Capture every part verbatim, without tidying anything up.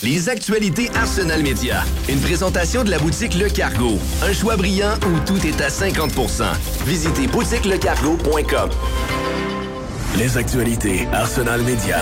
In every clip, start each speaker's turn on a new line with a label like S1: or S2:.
S1: Les actualités Arsenal Média. Une présentation de la boutique Le Cargo. Un choix brillant où tout est à cinquante pour cent. Visitez boutique le cargo point com. Les actualités Arsenal Média.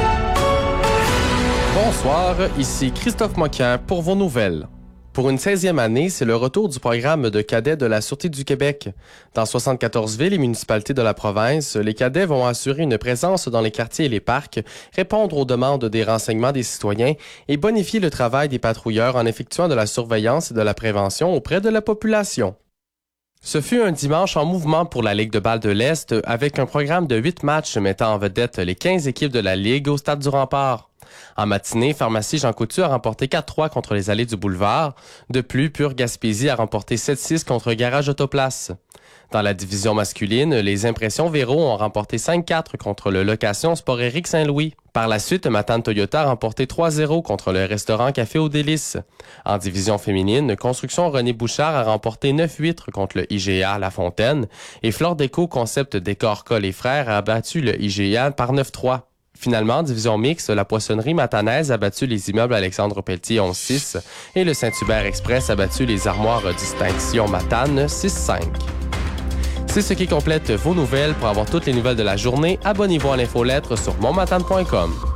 S2: Bonsoir, ici Christophe Moquin pour vos nouvelles. Pour une seizième année, c'est le retour du programme de cadets de la Sûreté du Québec. Dans soixante-quatorze villes et municipalités de la province, les cadets vont assurer une présence dans les quartiers et les parcs, répondre aux demandes des renseignements des citoyens et bonifier le travail des patrouilleurs en effectuant de la surveillance et de la prévention auprès de la population. Ce fut un dimanche en mouvement pour la Ligue de balle de l'Est avec un programme de huit matchs mettant en vedette les quinze équipes de la Ligue au Stade du Rempart. En matinée, Pharmacie Jean Coutu a remporté quatre trois contre les Allées du Boulevard. De plus, Pure Gaspésie a remporté sept six contre Garage Autoplace. Dans la division masculine, les Impressions Véro ont remporté cinq quatre contre le Location Sport Éric Saint-Louis. Par la suite, Matane Toyota a remporté trois zéro contre le restaurant Café aux Délices. En division féminine, Construction René Bouchard a remporté neuf huit contre le I G A La Fontaine et Flore Déco Concept Décor Col et Frères a battu le I G A par neuf trois. Finalement, en division mixte, la poissonnerie matanaise a battu les immeubles Alexandre Pelletier onze six et le Saint-Hubert Express a battu les armoires Distinction Matane six cinq. C'est ce qui complète vos nouvelles. Pour avoir toutes les nouvelles de la journée, abonnez-vous à l'infolettre sur mon matane point com.